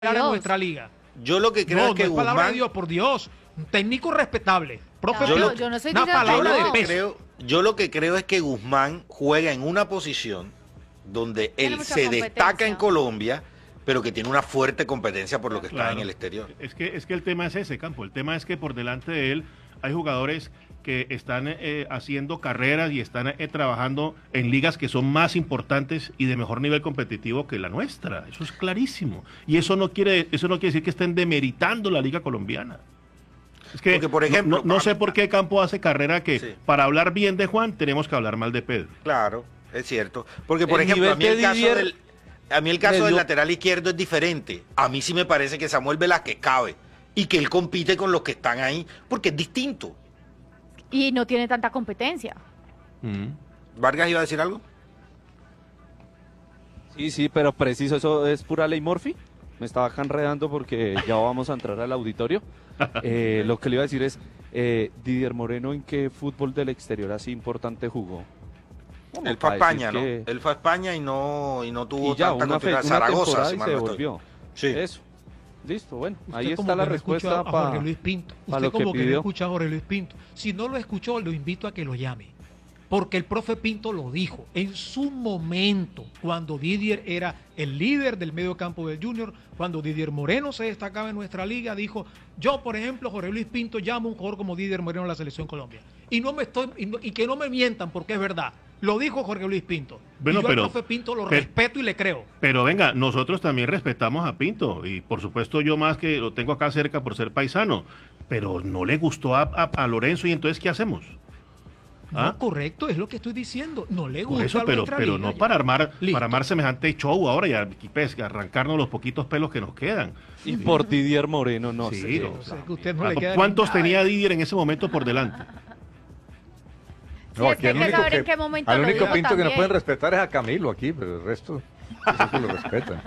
en nuestra liga. Yo lo que creo es que no es palabra Guzmán... de Dios, por Dios, un técnico respetable. Profe, yo no soy una palabra de peso. Yo lo que creo es que Guzmán juega en una posición donde él se destaca en Colombia, pero que tiene una fuerte competencia por lo que está en el exterior. Es que el tema es ese, Campo. El tema es que por delante de él hay jugadores que están haciendo carreras y están trabajando en ligas que son más importantes y de mejor nivel competitivo que la nuestra. Eso es clarísimo. Y eso no quiere decir que estén demeritando la liga colombiana. Es que, porque, por ejemplo, no sé por qué Campo hace carrera que sí, para hablar bien de Juan tenemos que hablar mal de Pedro. Claro, es cierto. Porque, por ejemplo, a mí el caso del lateral izquierdo es diferente. A mí sí me parece que Samuel Velázquez cabe y que él compite con los que están ahí, porque es distinto. Y no tiene tanta competencia. ¿Vargas iba a decir algo? Sí, pero preciso, eso es pura ley Murphy. Me estaba acá enredando porque ya vamos a entrar al auditorio. Lo que le iba a decir es, Didier Moreno, ¿en qué fútbol del exterior así importante jugó? Él fue a España, ¿no? Él fue a España y no tuvo tanta continuidad. Zaragoza, si mal no estoy. Sí. Eso. Listo, bueno, ahí está la respuesta para Jorge Luis Pinto. Usted como que no escucha a Jorge Luis Pinto. Si no lo escuchó, lo invito a que lo llame. Porque el profe Pinto lo dijo en su momento, cuando Didier era el líder del medio campo del Junior, cuando Didier Moreno se destacaba en nuestra liga, dijo, yo, por ejemplo, Jorge Luis Pinto llamo a un jugador como Didier Moreno a la Selección Colombia. Y que no me mientan, porque es verdad. Lo dijo Jorge Luis Pinto. Bueno, y yo al profe Pinto lo respeto y le creo. Pero venga, nosotros también respetamos a Pinto. Y por supuesto yo más que lo tengo acá cerca por ser paisano. Pero no le gustó a Lorenzo, y entonces ¿qué hacemos? No, correcto, es lo que estoy diciendo. No le gusta. Por eso, pero no para armar semejante show ahora y arrancarnos los poquitos pelos que nos quedan. Y por Didier Moreno, no sí, sé. No, sé que usted no le queda ¿cuántos tenía Didier en ese momento por delante? No, aquí el único Pinto también que no pueden respetar es a Camilo aquí, pero el resto sí lo respetan.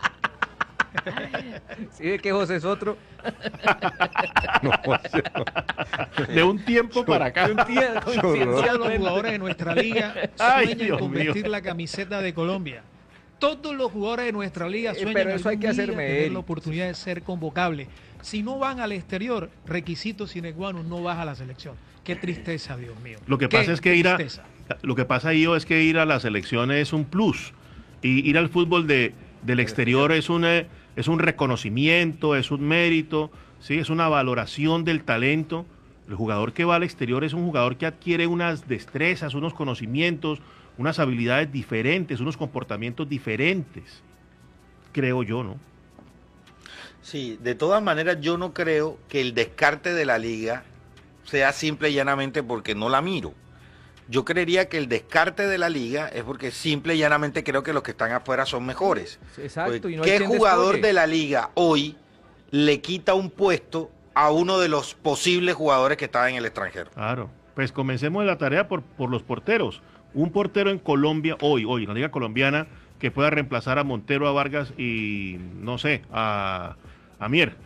¿Sí ve que José es otro? No, José, no. De un tiempo para acá. Todos los jugadores de nuestra liga sueñan con vestir la camiseta de Colombia. Todos los jugadores de nuestra liga sueñan pero eso hay que tener la oportunidad de ser convocable. Si no van al exterior, requisito sine qua non, no vas a la selección. Qué tristeza, Dios mío. Lo que pasa es que ir a la selección es un plus. Y ir al fútbol del exterior es un reconocimiento, es un mérito, ¿sí? Es una valoración del talento. El jugador que va al exterior es un jugador que adquiere unas destrezas, unos conocimientos, unas habilidades diferentes, unos comportamientos diferentes, creo yo, ¿no? Sí, de todas maneras yo no creo que el descarte de la liga sea simple y llanamente porque no la miro. Yo creería que el descarte de la liga es porque simple y llanamente creo que los que están afuera son mejores. Exacto. Y no ¿Qué jugador de la liga hoy le quita un puesto a uno de los posibles jugadores que estaba en el extranjero? Claro, pues comencemos la tarea por los porteros. Un portero en Colombia, hoy en la liga colombiana, que pueda reemplazar a Montero, a Vargas y, no sé, a Mier.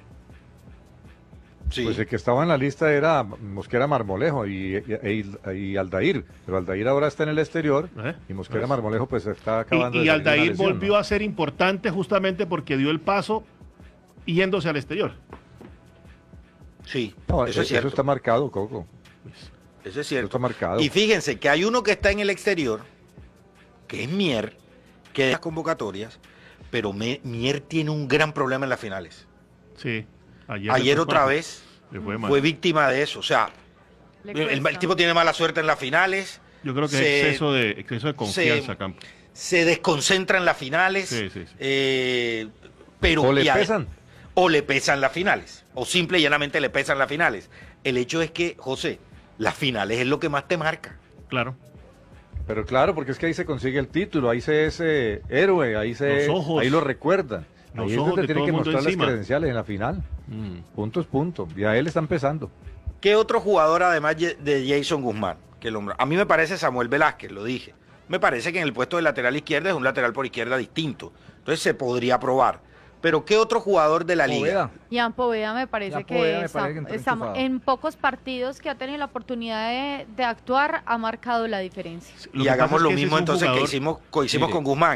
Sí. Pues el que estaba en la lista era Mosquera Marmolejo y Aldair, pero Aldair ahora está en el exterior y Mosquera Marmolejo pues está acabando y Aldair volvió a ser importante justamente porque dio el paso yéndose al exterior. Sí, no, eso es cierto. Eso está marcado, Coco. Eso es cierto. Eso está marcado. Y fíjense que hay uno que está en el exterior, que es Mier, que de las convocatorias, pero Mier tiene un gran problema en las finales. Sí. Ayer otra vez fue víctima de eso. O sea, el tipo tiene mala suerte en las finales. Yo creo que es exceso de confianza, Campo. Se desconcentra en las finales. Sí. Pero o le pesan. O le pesan las finales. O simple y llanamente le pesan las finales. El hecho es que, José, las finales es lo que más te marca. Claro. Pero claro, porque es que ahí se consigue el título, ahí se es héroe, ahí lo recuerdan. Ahí es donde tienen que mostrar las credenciales en la final. Punto es punto. Y a él está empezando. ¿Qué otro jugador además de Jason Guzmán? A mí me parece Samuel Velázquez, lo dije. Me parece que en el puesto de lateral izquierda es un lateral por izquierda distinto. Entonces se podría probar. Pero ¿qué otro jugador de la liga? Ian Poveda me parece que en pocos partidos que ha tenido la oportunidad de actuar ha marcado la diferencia. Y hagamos lo mismo entonces que hicimos con Guzmán.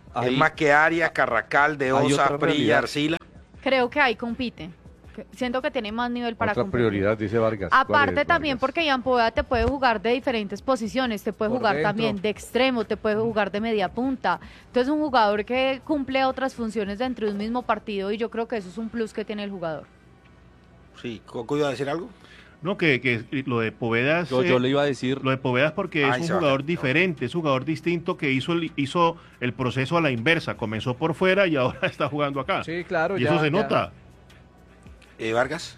Es más que Arias, Carrascal, De Osa, Prilla, Arcila. Creo que ahí compite. Siento que tiene más nivel para competir. Otra prioridad, dice Vargas. Aparte también porque Ian Poveda te puede jugar de diferentes posiciones, te puede jugar también de extremo, te puede jugar de media punta. Entonces es un jugador que cumple otras funciones dentro de un mismo partido y yo creo que eso es un plus que tiene el jugador. Sí, ¿Coco iba a decir algo? No, que lo de Poveda yo le iba a decir. Lo de Poveda es porque es un jugador diferente, es un jugador distinto que hizo el proceso a la inversa. Comenzó por fuera y ahora está jugando acá. Sí, claro. Y eso se nota. ¿Vargas?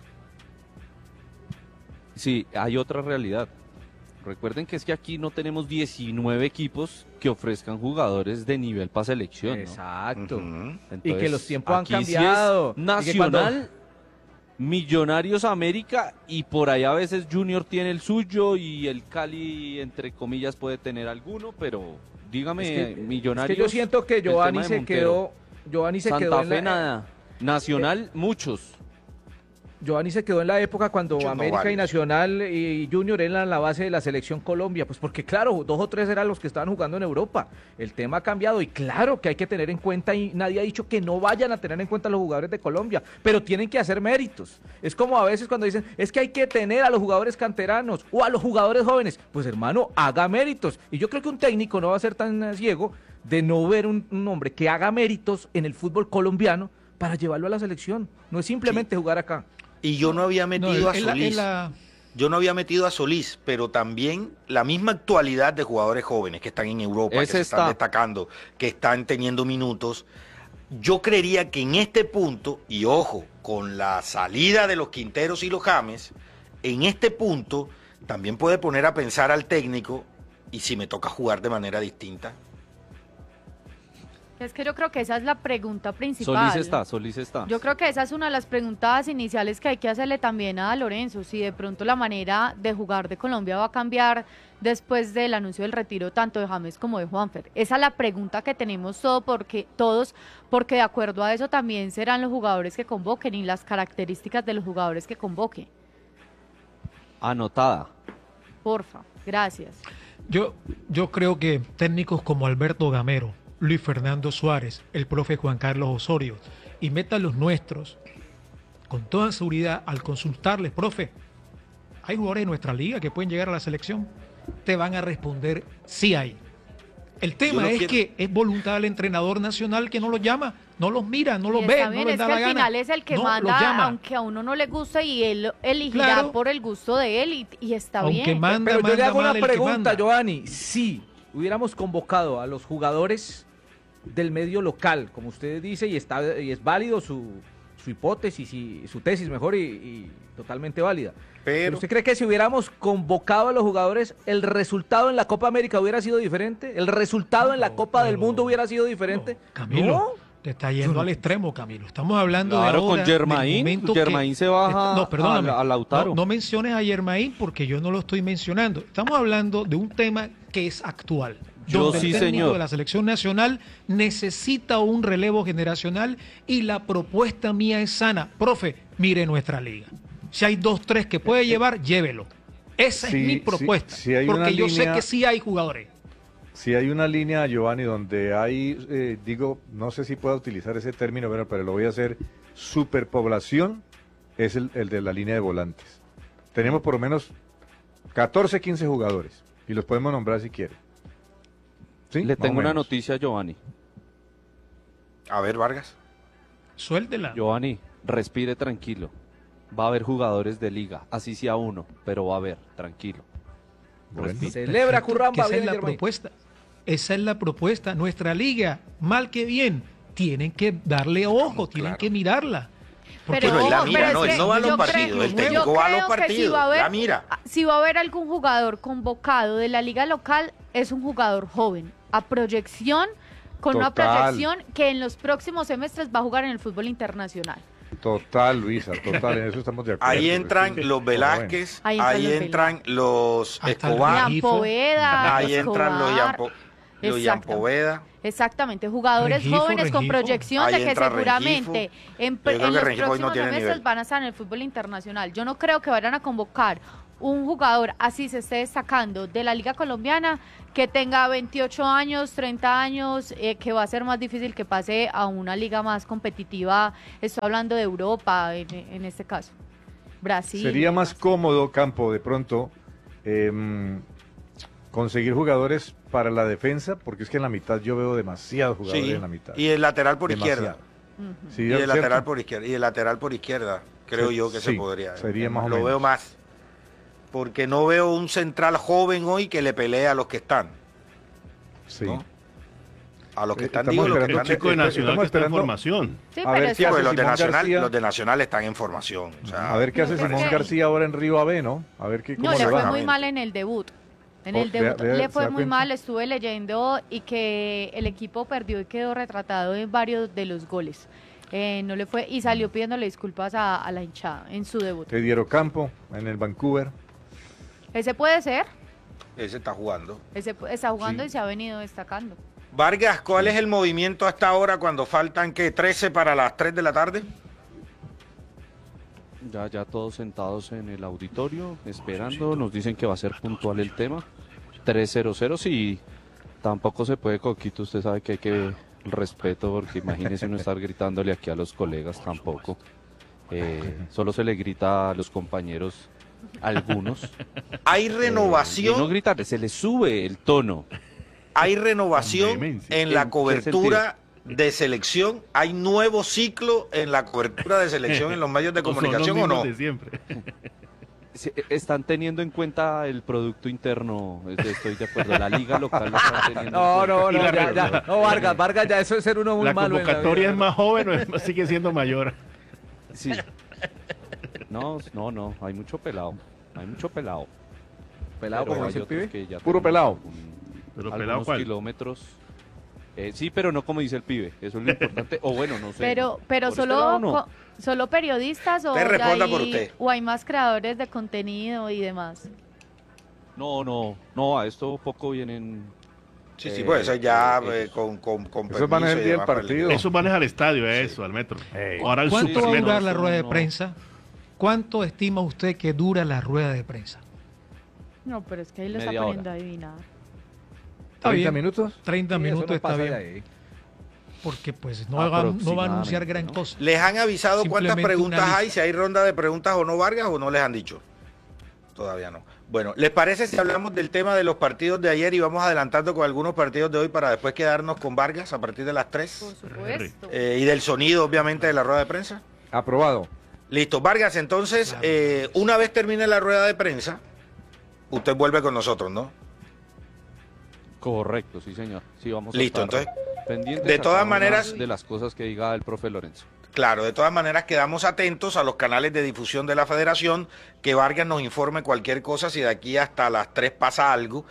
Sí, hay otra realidad. Recuerden que es que aquí no tenemos 19 equipos que ofrezcan jugadores de nivel para selección, ¿no? Exacto. Entonces, y que los tiempos han cambiado. Sí es Nacional, Millonarios América y por ahí a veces Junior tiene el suyo y el Cali, entre comillas, puede tener alguno, pero dígame, Millonarios... Es que yo siento que Giovanni se quedó... Santa Fe nada. Nacional, muchos. Giovanni se quedó en la época cuando América y Nacional y Junior eran la base de la selección Colombia, pues porque claro, 2 o 3 eran los que estaban jugando en Europa. El tema ha cambiado y claro que hay que tener en cuenta, y nadie ha dicho que no vayan a tener en cuenta los jugadores de Colombia, pero tienen que hacer méritos. Es como a veces cuando dicen, es que hay que tener a los jugadores canteranos o a los jugadores jóvenes. Pues hermano, haga méritos. Y yo creo que un técnico no va a ser tan ciego de no ver un hombre que haga méritos en el fútbol colombiano para llevarlo a la selección. No es simplemente jugar acá. Y yo no había metido a Solís. Yo no había metido a Solís, pero también la misma actualidad de jugadores jóvenes que están en Europa, que se están destacando, que están teniendo minutos. Yo creería que en este punto, y ojo, con la salida de los Quinteros y los James, en este punto también puede poner a pensar al técnico, y si me toca jugar de manera distinta. Es que yo creo que esa es la pregunta principal. Solís está. Yo creo que esa es una de las preguntas iniciales que hay que hacerle también a Lorenzo, si de pronto la manera de jugar de Colombia va a cambiar después del anuncio del retiro tanto de James como de Juanfer. Esa es la pregunta que tenemos todos, porque de acuerdo a eso también serán los jugadores que convoquen y las características de los jugadores que convoquen. Anotada. Porfa, gracias. Yo creo que técnicos como Alberto Gamero, Luis Fernando Suárez, el profe Juan Carlos Osorio y meta los nuestros, con toda seguridad, al consultarles, profe, ¿hay jugadores de nuestra liga que pueden llegar a la selección? Te van a responder, sí hay. El tema que es voluntad del entrenador nacional que no los llama, no los mira, no los ve, no les da la gana. Al final es el que manda, aunque a uno no le guste, y él elegirá por el gusto de él y está bien. Pero yo le hago una pregunta, Giovanni. Si hubiéramos convocado a los jugadores del medio local, como usted dice, y es válido su hipótesis y su tesis mejor y totalmente válida. Pero ¿usted cree que si hubiéramos convocado a los jugadores, el resultado en la Copa América hubiera sido diferente? ¿El resultado en la Copa del Mundo hubiera sido diferente? Camilo, te está yendo al extremo, Camilo. Estamos hablando de ahora, con Germain se baja a Lautaro. No menciones a Germain porque yo no lo estoy mencionando. Estamos hablando de un tema que es actual. Donde el técnico de la selección nacional necesita un relevo generacional y la propuesta mía es sana. Profe, mire nuestra liga. Si hay 2, 3 que puede llevar, llévelo. Esa es mi propuesta. Porque yo sé que sí hay jugadores. Si hay una línea, Giovanni, donde hay, no sé si puedo utilizar ese término, pero lo voy a hacer, superpoblación, es el de la línea de volantes. Tenemos por lo menos 14, 15 jugadores y los podemos nombrar si quiere. ¿Sí? Le tengo una noticia a Giovanni. A ver, Vargas. Suéltela. Giovanni, respire tranquilo. Va a haber jugadores de liga, así sea uno, pero va a haber, tranquilo. Bueno. Celebra Curramba. Esa es la propuesta. Esa es la propuesta. Nuestra liga, mal que bien, tienen que darle ojo, tienen que mirarla. Pero él la mira, él no va a los partidos, el técnico va a los partidos, la mira. Si va a haber algún jugador convocado de la liga local, es un jugador joven, a proyección, con una proyección que en los próximos semestres va a jugar en el fútbol internacional. Total, Luisa, total, en eso estamos de acuerdo. Ahí entran los Velázquez, ahí entran los Escobar, ahí entran los Ian Poveda. Exactamente, jugadores jóvenes con proyección de que seguramente en los próximos semestres van a estar en el fútbol internacional. Yo no creo que vayan a convocar un jugador así se esté destacando de la Liga Colombiana, que tenga 28 años, 30 años, que va a ser más difícil que pase a una liga más competitiva, estoy hablando de Europa en este caso, Brasil. Sería más cómodo, Campo, de pronto, conseguir jugadores para la defensa, porque es que en la mitad yo veo demasiados jugadores en la mitad. Y el lateral por izquierda. Sí, y el lateral por izquierda. Y el lateral por izquierda, creo yo que se podría. Sería más o menos. Lo veo más. Porque no veo un central joven hoy que le pelee a los que están. Sí. ¿No? A los que están, digo, los que están chicos de Nacional que están en formación. Sí, a ver qué hace los de Nacional, los de Nacional están en formación. O sea, a ver qué hace Simón García ahora en Río Ave, ¿no? A ver qué, cómo no, le va. fue muy mal en el debut. En el debut le fue muy mal, estuve leyendo y que el equipo perdió y quedó retratado en varios de los goles. No le fue y salió pidiéndole disculpas a la hinchada en su debut. Te dieron campo en el Vancouver. Ese puede ser. Ese está jugando. Ese está jugando y se ha venido destacando. Vargas, ¿cuál es el movimiento hasta ahora cuando faltan 13 para las 3 de la tarde? Ya todos sentados en el auditorio, esperando, nos dicen que va a ser puntual el tema. 3-0-0, sí, tampoco se puede, Coquito, usted sabe que hay que respeto, porque imagínese no estar gritándole aquí a los colegas tampoco. Solo se le grita a los compañeros, algunos. Hay renovación. Y no gritarle, se le sube el tono. Hay renovación en la cobertura de selección. ¿Hay nuevo ciclo en la cobertura de selección en los medios de comunicación o no? De siempre. Están teniendo en cuenta el producto interno, estoy de acuerdo, la liga local lo están teniendo No, en cuenta. ya, no, Vargas, ya eso es ser uno muy malo. ¿La convocatoria es más joven o sigue siendo mayor? Sí. No, hay mucho pelado, Pelado, como dice el pibe. Puro pelado. ¿Pero pelado cuál? Kilómetros. Sí, pero no como dice el pibe, eso es lo importante, o bueno, no sé. Pero solo periodistas o hay más creadores de contenido y demás. No, a esto poco vienen. Sí, pues eso ya con eso maneja el día del partido. Eso maneja al estadio, al metro. Ahora ¿cuánto va a durar la rueda de prensa? ¿Cuánto estima usted que dura la rueda de prensa? No, pero es que ahí lo está poniendo a adivinar. ¿30 minutos? 30 minutos está bien. Porque pues no va a anunciar gran cosa. ¿Les han avisado cuántas preguntas hay? Si hay ronda de preguntas o no, Vargas, o no les han dicho. Todavía no. Bueno, ¿les parece si hablamos del tema de los partidos de ayer y vamos adelantando con algunos partidos de hoy para después quedarnos con Vargas a partir de las 3? Por supuesto. Y del sonido, obviamente, de la rueda de prensa. Aprobado. Listo, Vargas, entonces, una vez termine la rueda de prensa, usted vuelve con nosotros, ¿no? Correcto, sí, señor. Sí, vamos a Listo, estar entonces, pendientes de todas maneras, de las cosas que diga el profe Lorenzo. Claro, de todas maneras quedamos atentos a los canales de difusión de la federación, que Vargas nos informe cualquier cosa, si de aquí hasta las 3 pasa algo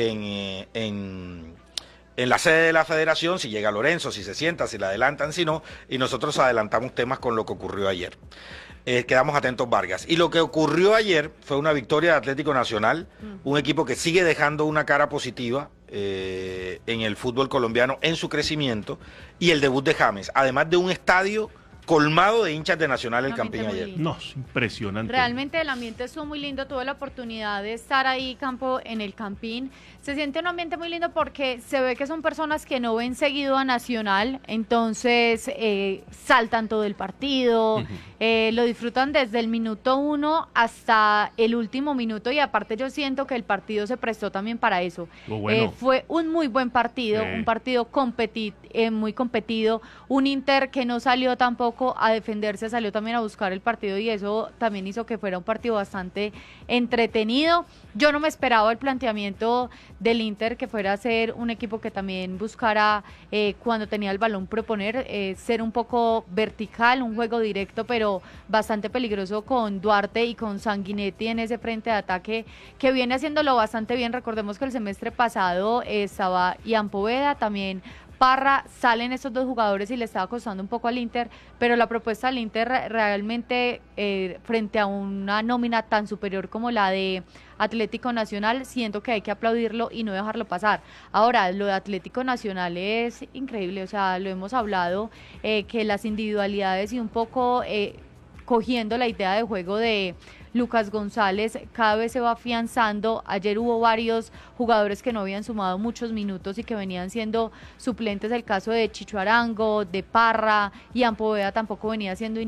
en la sede de la federación, si llega Lorenzo, si se sienta, si le adelantan, si no, y nosotros adelantamos temas con lo que ocurrió ayer. Quedamos atentos, Vargas. Y lo que ocurrió ayer fue una victoria de Atlético Nacional, un equipo que sigue dejando una cara positiva en el fútbol colombiano, en su crecimiento, y el debut de James, además de un estadio colmado de hinchas de Nacional el Campín ayer. No, es impresionante. Realmente el ambiente estuvo muy lindo, tuve la oportunidad de estar ahí en el Campín. Se siente un ambiente muy lindo porque se ve que son personas que no ven seguido a Nacional, entonces saltan todo el partido, lo disfrutan desde el minuto 1 hasta el último minuto, y aparte yo siento que el partido se prestó también para eso. Bueno. Fue un muy buen partido, un partido muy competido, un Inter que no salió tampoco a defenderse, salió también a buscar el partido, y eso también hizo que fuera un partido bastante entretenido. Yo no me esperaba el planteamiento del Inter, que fuera a ser un equipo que también buscara cuando tenía el balón proponer, ser un poco vertical, un juego directo, pero bastante peligroso con Duarte y con Sanguinetti en ese frente de ataque, que viene haciéndolo bastante bien. Recordemos que el semestre pasado estaba Ian Poveda, también Parra, salen estos dos jugadores y le estaba costando un poco al Inter, pero la propuesta del Inter realmente frente a una nómina tan superior como la de Atlético Nacional, siento que hay que aplaudirlo y no dejarlo pasar. Ahora, lo de Atlético Nacional es increíble, o sea, lo hemos hablado, que las individualidades y un poco cogiendo la idea de juego de Lucas González, cada vez se va afianzando. Ayer hubo varios jugadores que no habían sumado muchos minutos y que venían siendo suplentes, el caso de Chicho Arango, de Parra, Ian Poveda tampoco venía siendo